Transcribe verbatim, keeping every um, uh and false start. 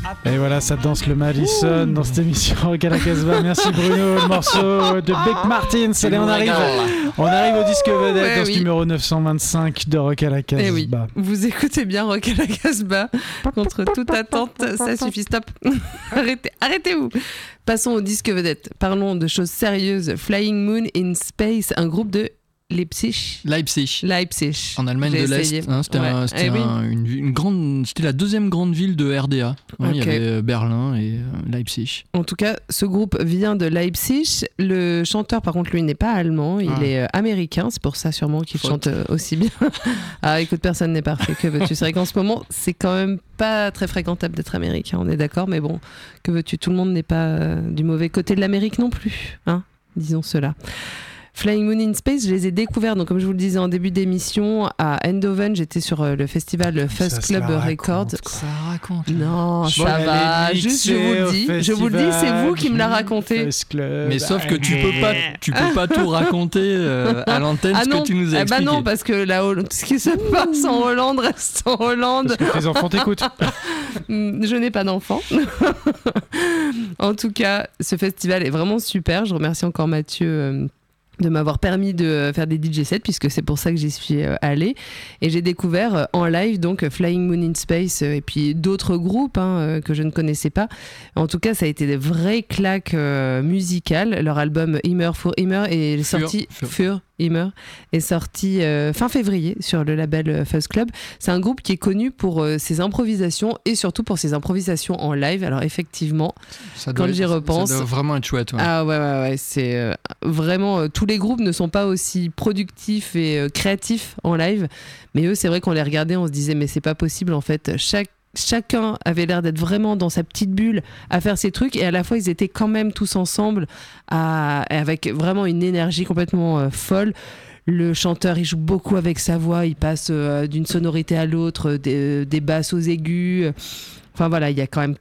Et voilà, ça danse le Madison Ouh. Dans cette émission Rock à la Casbah. Merci Bruno, le morceau de Beck Martins. Allez, on arrive, on arrive au disque vedette ouais, dans oui. ce numéro neuf cent vingt-cinq de Rock à la Casbah. Oui. Vous écoutez bien Rock à la Casbah. Contre toute attente, ça suffit, stop. Arrêtez, arrêtez-vous. Passons au disque vedette. Parlons de choses sérieuses. Flying Moon in Space, un groupe de Leipzig. Leipzig. Leipzig. En Allemagne J'ai de l'Est. Hein, c'était ouais. un, c'était eh un, oui. une, une grande, c'était la deuxième grande ville de R D A. Hein, okay. Il y avait Berlin et euh, Leipzig. En tout cas, ce groupe vient de Leipzig. Le chanteur, par contre, lui, n'est pas allemand. Il ah. est euh, américain. C'est pour ça, sûrement, qu'il Faute. chante euh, aussi bien. Ah, écoute, personne n'est parfait. Que veux-tu ? C'est vrai qu'en ce moment, c'est quand même pas très fréquentable d'être américain. On est d'accord, mais bon, que veux-tu ? Tout le monde n'est pas euh, du mauvais côté de l'Amérique non plus. Hein ? Disons cela. Flying Moon in Space, je les ai découverts, donc comme je vous le disais en début d'émission, à Eindhoven, j'étais sur euh, le festival Fuzz Club Records. Ça raconte. Non, ça bon, va. Juste, je vous le dis, je vous le dis, c'est vous qui me l'a raconté. Mais sauf que tu peux pas, tu peux pas tout raconter euh, à l'antenne ah ce non. que tu nous as ah expliqué. Bah non, parce que là, ce qui se passe en Hollande reste en Hollande. Parce que tes enfants t'écoutent. Je n'ai pas d'enfants. En tout cas, ce festival est vraiment super. Je remercie encore Mathieu. Euh, de m'avoir permis de faire des D J sets puisque c'est pour ça que j'y suis allée et j'ai découvert en live donc Flying Moon in Space et puis d'autres groupes hein, que je ne connaissais pas. En tout cas ça a été des vraies claques euh, musicales. Leur album Immer für Immer est sorti Für, für Immer est sorti euh, fin février sur le label Fuzz Club. C'est un groupe qui est connu pour euh, ses improvisations et surtout pour ses improvisations en live. Alors effectivement ça quand doit, j'y repense ça doit vraiment être chouette ouais. Ah ouais ouais ouais c'est euh, vraiment euh, tous les groupes ne sont pas aussi productifs et euh, créatifs en live, mais eux c'est vrai qu'on les regardait, on se disait mais c'est pas possible en fait, chaque chacun avait l'air d'être vraiment dans sa petite bulle à faire ses trucs et à la fois ils étaient quand même tous ensemble à, avec vraiment une énergie complètement euh, folle. Le chanteur il joue beaucoup avec sa voix, il passe euh, d'une sonorité à l'autre, des, des basses aux aigus. Enfin voilà, il y a quand même